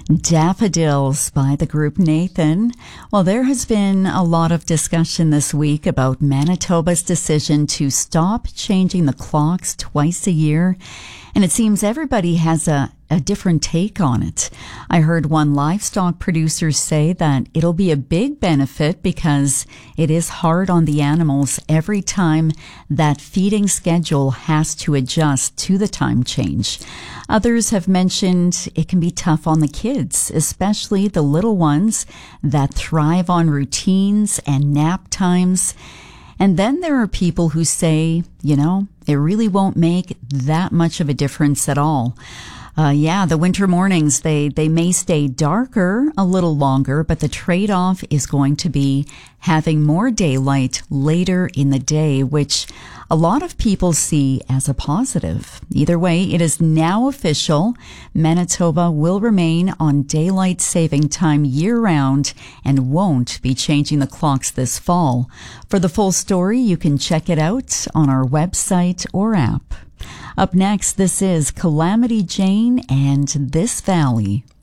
Daffodils by the group Nathan. Well, there has been a lot of discussion this week about Manitoba's decision to stop changing the clocks twice a year, and it seems everybody has a different take on it. I heard one livestock producer say that it'll be a big benefit because it is hard on the animals every time that feeding schedule has to adjust to the time change. Others have mentioned it can be tough on the kids, especially the little ones that thrive on routines and nap times. And then there are people who say, it really won't make that much of a difference at all. The winter mornings, they may stay darker a little longer, but the trade-off is going to be having more daylight later in the day, which a lot of people see as a positive. Either way, it is now official. Manitoba will remain on daylight saving time year-round and won't be changing the clocks this fall. For the full story, you can check it out on our website or app. Up next, this is Calamity Jane and This Valley.